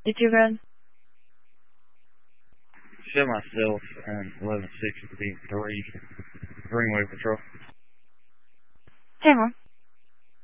Did you run? Show myself and 1163 Greenway Patrol. 10-1.